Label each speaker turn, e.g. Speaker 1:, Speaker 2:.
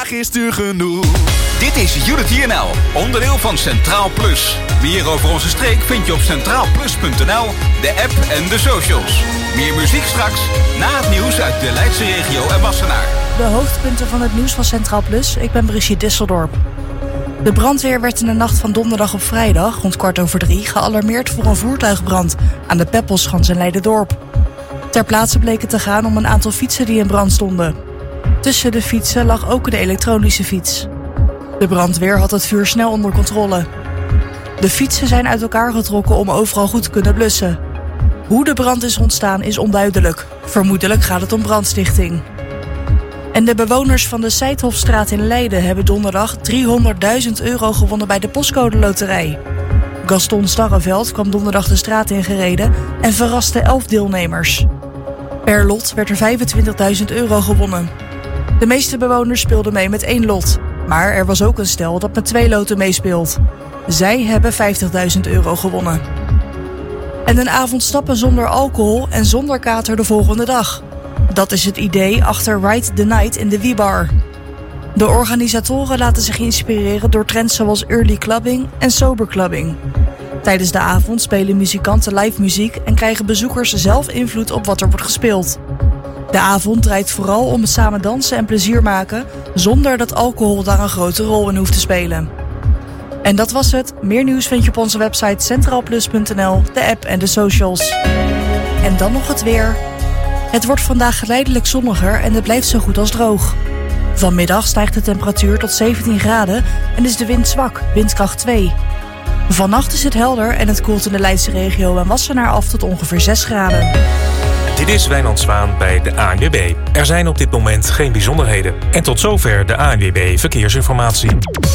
Speaker 1: Is er genoeg.
Speaker 2: Dit is Unity NL, onderdeel van Centraal Plus. Meer over onze streek vind je op centraalplus.nl, de app en de socials. Meer muziek straks, na het nieuws uit de Leidse regio en Wassenaar.
Speaker 3: De hoogtepunten van het nieuws van Centraal Plus. Ik ben Brigitte Disseldorp. De brandweer werd in de nacht van donderdag op vrijdag, rond 2:15, gealarmeerd voor een voertuigbrand aan de Peppelschans in Leiderdorp. Ter plaatse bleek het te gaan om een aantal fietsen die in brand stonden. Tussen de fietsen lag ook een elektronische fiets. De brandweer had het vuur snel onder controle. De fietsen zijn uit elkaar getrokken om overal goed te kunnen blussen. Hoe de brand is ontstaan is onduidelijk. Vermoedelijk gaat het om brandstichting. En de bewoners van de Seithofstraat in Leiden hebben donderdag €300.000 gewonnen bij de Postcode Loterij. Gaston Starreveld kwam donderdag de straat ingereden en verraste 11 deelnemers. Per lot werd er €25.000 gewonnen. De meeste bewoners speelden mee met 1 lot. Maar er was ook een stel dat met 2 loten meespeelt. Zij hebben €50.000 gewonnen. En een avond stappen zonder alcohol en zonder kater de volgende dag. Dat is het idee achter Ride the Night in de Wiebar. De organisatoren laten zich inspireren door trends zoals early clubbing en sober clubbing. Tijdens de avond spelen muzikanten live muziek en krijgen bezoekers zelf invloed op wat er wordt gespeeld. De avond draait vooral om samen dansen en plezier maken, zonder dat alcohol daar een grote rol in hoeft te spelen. En dat was het. Meer nieuws vind je op onze website centraalplus.nl, de app en de socials. En dan nog het weer. Het wordt vandaag geleidelijk zonniger en het blijft zo goed als droog. Vanmiddag stijgt de temperatuur tot 17 graden en is de wind zwak, windkracht 2. Vannacht is het helder en het koelt in de Leidse regio en Wassenaar af tot ongeveer 6 graden.
Speaker 4: Dit is Wijnand Zwaan bij de ANWB. Er zijn op dit moment geen bijzonderheden. En tot zover de ANWB Verkeersinformatie.